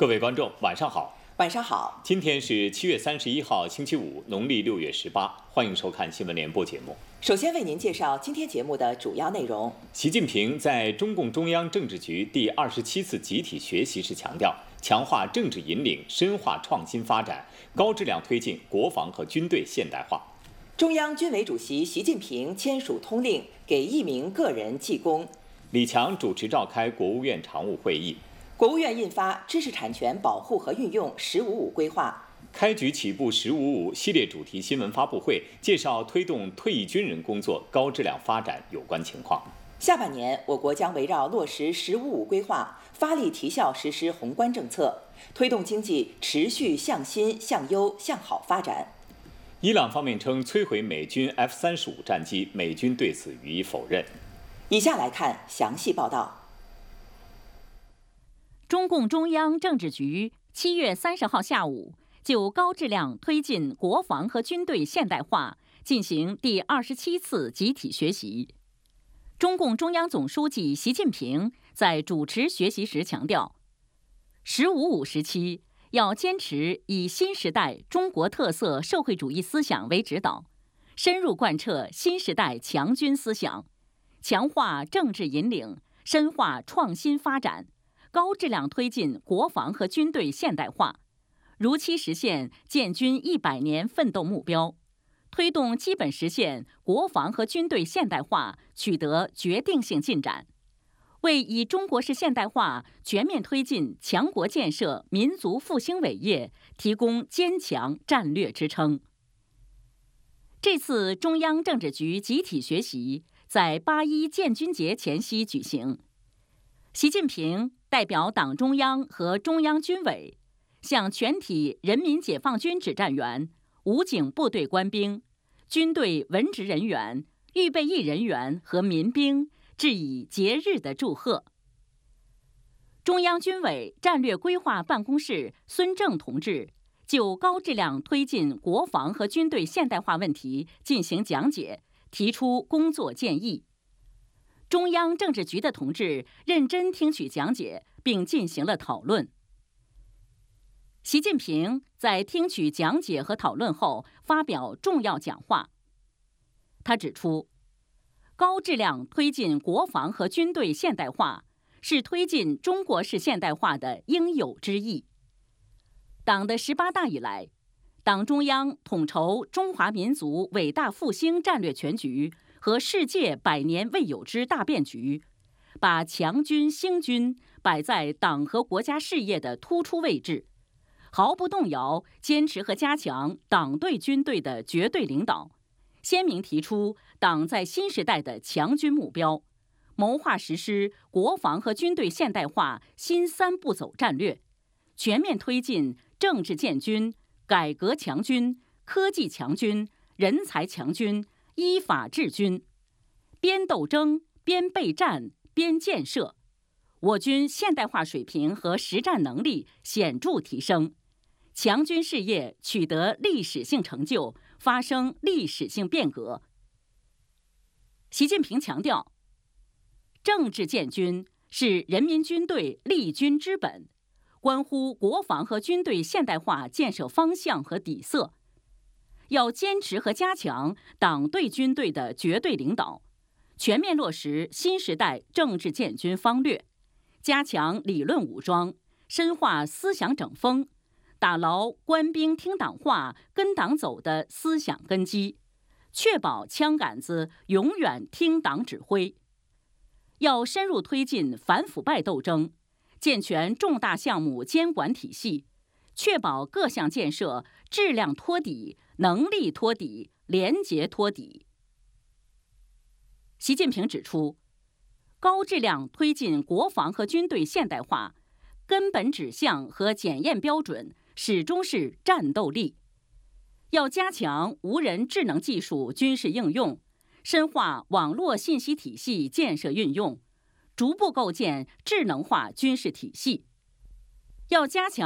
各位观众，晚上好。 晚上好， 今天是7月31号，星期五，农历6月18。欢迎收看新闻联播节目。 首先为您介绍今天节目的主要内容。 习近平在中共中央政治局第27次集体学习时强调，强化政治引领，深化创新发展，高质量推进国防和军队现代化。 中央军委主席习近平签署通令，给1名个人记功。 李强主持召开国务院常务会议。 国务院印发《知识产权保护和运用“十五五”规划》。 开局起步“十五五”系列主题新闻发布会，介绍推动退役军人工作高质量发展有关情况。 下半年，我国将围绕落实“十五五”规划，发力提效实施宏观政策，推动经济持续向新、向优、向好发展。 伊朗方面称摧毁美军 F-35战机，美军对此予以否认。 以下来看详细报道。 中共中央政治局7月30号下午就高质量推进国防和军队现代化进行第27次集体学习。中共中央总书记习近平在主持学习时强调，“15·5”时期要坚持以新时代中国特色社会主义思想为指导，深入贯彻新时代强军思想，强化政治引领，深化创新发展，高质量推进国防和军队现代化，如期实现建军100年奋斗目标，推动基本实现国防和军队现代化取得决定性进展，为以中国式现代化全面推进强国建设、民族复兴伟业提供坚强战略支撑。这次中央政治局集体学习在8·1建军节前夕举行，习近平代表党中央和中央军委，向全体人民解放军指战员、武警部队官兵、军队文职人员、预备役人员和民兵致以节日的祝贺。中央军委战略规划办公室孙正同志就高质量推进国防和军队现代化问题进行讲解，提出工作建议。中央政治局的同志认真听取讲解，并进行了讨论。习近平在听取讲解和讨论后发表重要讲话。他指出，高质量推进国防和军队现代化是推进中国式现代化的应有之义。党的18大以来，党中央统筹中华民族伟大复兴战略全局和世界100年未有之大变局，把强军兴军摆在党和国家事业的突出位置，毫不动摇坚持和加强党对军队的绝对领导，鲜明提出党在新时代的强军目标，谋划实施国防和军队现代化新3步走战略，全面推进政治建军、改革强军、科技强军、人才强军、依法治军，边斗争边备战边建设，我军现代化水平和实战能力显著提升，强军事业取得历史性成就，发生历史性变革。习近平强调，政治建军是人民军队立军之本，关乎国防和军队现代化建设方向和底色，要坚持和加强党对军队的绝对领导，全面落实新时代政治建军方略，加强理论武装，深化思想整风，打牢官兵听党话、跟党走的思想根基，确保枪杆子永远听党指挥。要深入推进反腐败斗争，健全重大项目监管体系，确保各项建设质量托底、能力托底、廉洁托底。习近平指出，高质量推进国防和军队现代化，根本指向和检验标准始终是战斗力。要加强无人智能技术军事应用，深化网络信息体系建设运用，逐步构建智能化军事体系。要加强